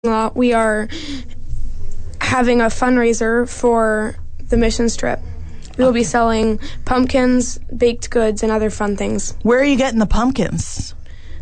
lot, we are having a fundraiser for the missions trip. We will be selling pumpkins, baked goods, and other fun things. Where are you getting the pumpkins?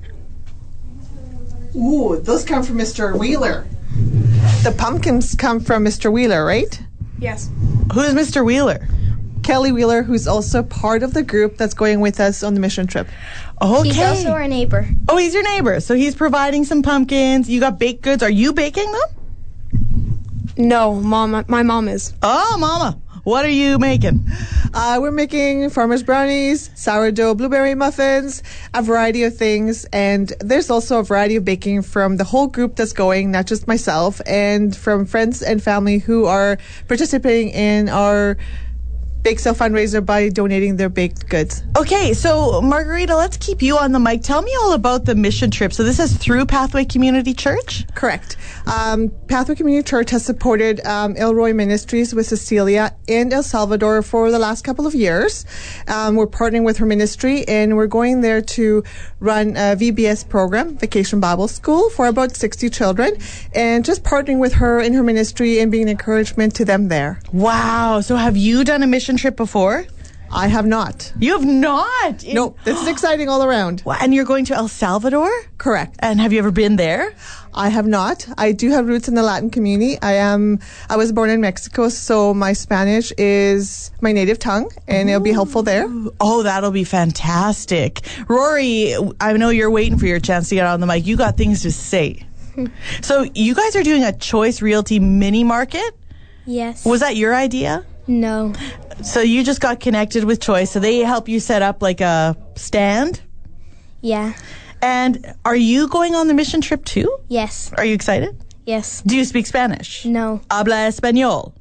Ooh, those come from Mr. Wheeler. The pumpkins come from Mr. Wheeler, right? Yes. Who's Mr. Wheeler? Kelly Wheeler, who's also part of the group that's going with us on the mission trip. Okay. He's also our neighbor. Oh, he's your neighbor. So he's providing some pumpkins. You got baked goods. Are you baking them? No, Mom. My mom is. Oh, Mama. What are you making? We're making farmer's brownies, sourdough blueberry muffins, a variety of things. And there's also a variety of baking from the whole group that's going, not just myself, and from friends and family who are participating in our bake sale fundraiser by donating their baked goods. Okay, so Margarita, let's keep you on the mic. Tell me all about the mission trip. So this is through Pathway Community Church? Correct. Pathway Community Church has supported Elroy Ministries with Cecilia in El Salvador for the last couple of years. We're partnering with her ministry, and we're going there to run a VBS program, Vacation Bible School, for about 60 children, and just partnering with her in her ministry and being an encouragement to them there. Wow. So have you done a mission trip before? I have not. You have not? Nope. This is exciting all around. Wow. And you're going to El Salvador? Correct. And have you ever been there? I have not. I do have roots in the Latin community. I was born in Mexico, so my Spanish is my native tongue, and it'll be helpful there. Oh, that'll be fantastic. Rory, I know you're waiting for your chance to get on the mic. You got things to say. So you guys are doing a Choice Realty mini market? Yes. Was that your idea? No. So you just got connected with Choice, so they help you set up like a stand? Yeah. And are you going on the mission trip too? Yes. Are you excited? Yes. Do you speak Spanish? No. Habla español.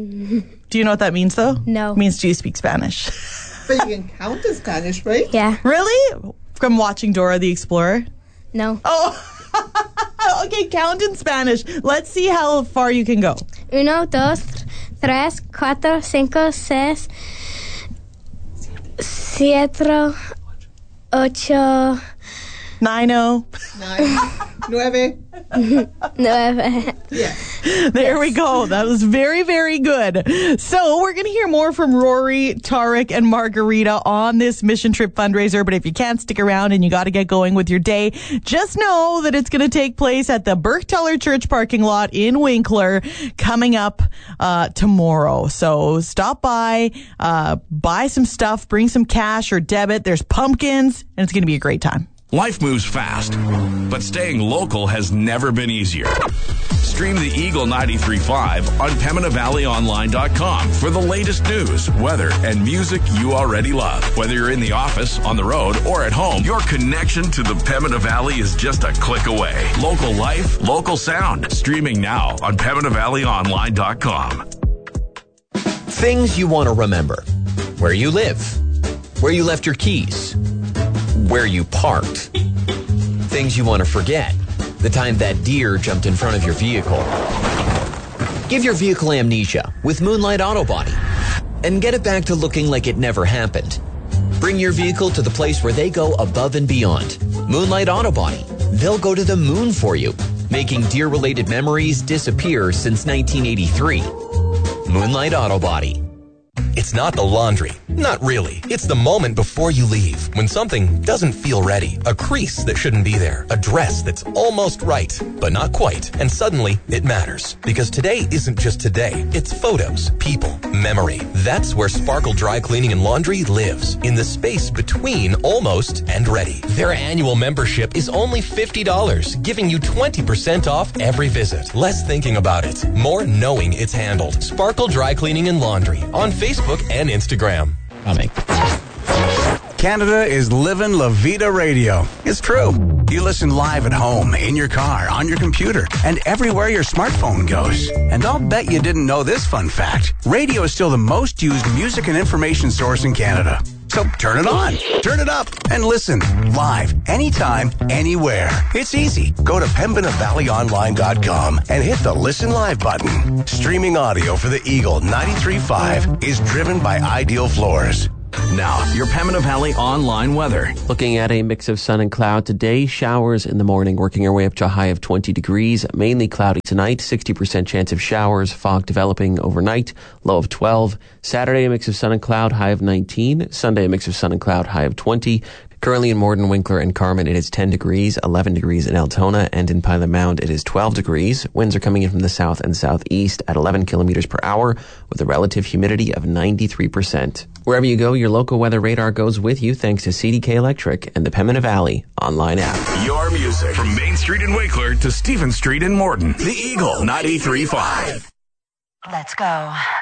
Do you know what that means though? No. It means do you speak Spanish? But you can count in Spanish, right? Yeah. Really? From watching Dora the Explorer? No. Oh, okay, count in Spanish. Let's see how far you can go. 1, 2, 3, 4, 5, 6, 7, 8, 9-0. 9, 9. Yeah. There we go. That was very, very good. So we're going to hear more from Rory, Tarek, and Margarita on this mission trip fundraiser. But if you can't stick around and you got to get going with your day, just know that it's going to take place at the Berkteller Church parking lot in Winkler coming up tomorrow. So stop by, buy some stuff, bring some cash or debit. There's pumpkins, and it's going to be a great time. Life moves fast, but staying local has never been easier. Stream the Eagle 93.5 on PembinaValleyOnline.com for the latest news, weather, and music you already love. Whether you're in the office, on the road, or at home, your connection to the Pembina Valley is just a click away. Local life, local sound. Streaming now on PembinaValleyOnline.com. Things you want to remember. Where you live. Where you left your keys. Where you parked. Things you want to forget. The time that deer jumped in front of your vehicle. Give your vehicle amnesia with Moonlight Auto Body and get it back to looking like it never happened. Bring your vehicle to the place where they go above and beyond. Moonlight Auto Body. They'll go to the moon for you, making deer-related memories disappear since 1983. Moonlight Auto Body. It's not the laundry. Not really. It's the moment before you leave, when something doesn't feel ready. A crease that shouldn't be there. A dress that's almost right, but not quite. And suddenly, it matters. Because today isn't just today. It's photos, people, memory. That's where Sparkle Dry Cleaning and Laundry lives. In the space between almost and ready. Their annual membership is only $50, giving you 20% off every visit. Less thinking about it, more knowing it's handled. Sparkle Dry Cleaning and Laundry on Facebook and Instagram. Canada is living La Vida Radio. It's true. You listen live at home, in your car, on your computer, and everywhere your smartphone goes. And I'll bet you didn't know this fun fact. Radio is still the most used music and information source in Canada. So turn it on, turn it up, and listen live, anytime, anywhere. It's easy. Go to PembinaValleyOnline.com and hit the Listen Live button. Streaming audio for the Eagle 93.5 is driven by Ideal Floors. Now, your Pembina Valley online weather. Looking at a mix of sun and cloud today, showers in the morning, working our way up to a high of 20 degrees, mainly cloudy tonight, 60% chance of showers, fog developing overnight, low of 12. Saturday, a mix of sun and cloud, high of 19. Sunday, a mix of sun and cloud, high of 20. Currently in Morden, Winkler, and Carmen, it is 10 degrees, 11 degrees in Altona, and in Pilot Mound, it is 12 degrees. Winds are coming in from the south and southeast at 11 kilometers per hour with a relative humidity of 93%. Wherever you go, your local weather radar goes with you thanks to CDK Electric and the Pembina Valley online app. Your music from Main Street in Winkler to Stephen Street in Morden. The Eagle 93.5. Let's go.